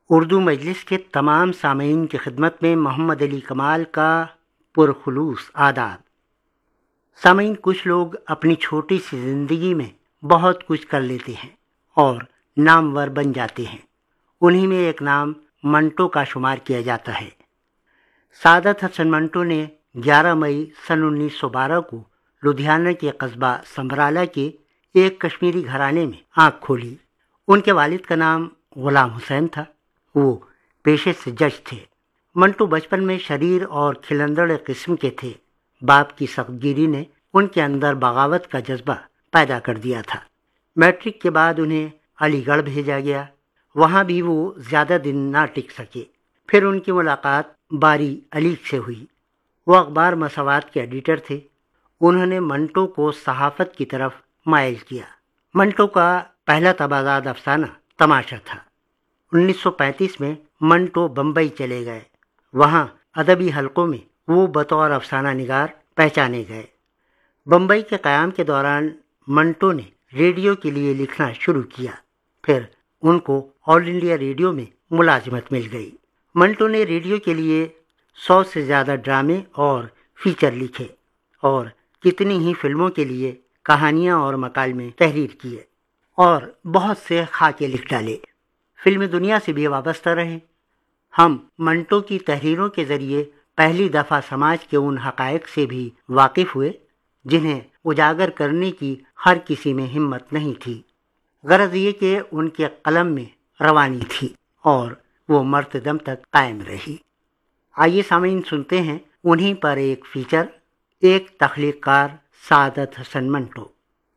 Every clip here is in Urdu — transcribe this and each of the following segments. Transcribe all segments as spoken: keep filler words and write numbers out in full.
اردو مجلس کے تمام سامعین کی خدمت میں محمد علی کمال کا پرخلوص آداب۔ سامعین، کچھ لوگ اپنی چھوٹی سی زندگی میں بہت کچھ کر لیتے ہیں اور نامور بن جاتے ہیں۔ انہی میں ایک نام منٹو کا شمار کیا جاتا ہے۔ سعادت حسن منٹو نے گیارہ مئی سن انیس سو بارہ کو لدھیانہ کے قصبہ سنبھرالا کے ایک کشمیری گھرانے میں آنکھ کھولی۔ ان کے والد کا نام غلام حسین تھا۔ وہ پیشے سے جج تھے۔ منٹو بچپن میں شریر اور کھلندڑ قسم کے تھے۔ باپ کی سخت گیری نے ان کے اندر بغاوت کا جذبہ پیدا کر دیا تھا۔ میٹرک کے بعد انہیں علی گڑھ بھیجا گیا۔ وہاں بھی وہ زیادہ دن نہ ٹک سکے۔ پھر ان کی ملاقات باری علیگ سے ہوئی۔ وہ اخبار مساوات کے ایڈیٹر تھے۔ انہوں نے منٹو کو صحافت کی طرف مائل کیا۔ منٹو کا پہلا تبادلہ افسانہ تماشا تھا۔ انیس سو پینتیس میں منٹو بمبئی چلے گئے۔ وہاں ادبی حلقوں میں وہ بطور افسانہ نگار پہچانے گئے۔ بمبئی کے قیام کے دوران منٹو نے ریڈیو کے لیے لکھنا شروع کیا۔ پھر ان کو آل انڈیا ریڈیو میں ملازمت مل گئی۔ منٹو نے ریڈیو کے لیے سو سے زیادہ ڈرامے اور فیچر لکھے اور کتنی ہی فلموں کے لیے کہانیاں اور مکالمے تحریر کیے اور بہت سے خاکے لکھ ڈالے۔ فلم دنیا سے بھی وابستہ رہے۔ ہم منٹو کی تحریروں کے ذریعے پہلی دفعہ سماج کے ان حقائق سے بھی واقف ہوئے جنہیں اجاگر کرنے کی ہر کسی میں ہمت نہیں تھی۔ غرض یہ کہ ان کے قلم میں روانی تھی اور وہ مرتے دم تک قائم رہی۔ آئیے سامعین، سنتے ہیں انہی پر ایک فیچر، ایک تخلیق کار سعادت حسن منٹو۔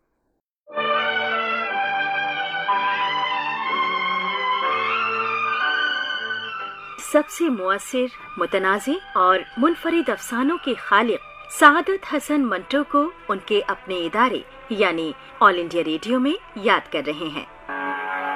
سب سے مؤثر، متنازع اور منفرد افسانوں کے خالق سعادت حسن منٹو کو ان کے اپنے ادارے یعنی آل انڈیا ریڈیو میں یاد کر رہے ہیں۔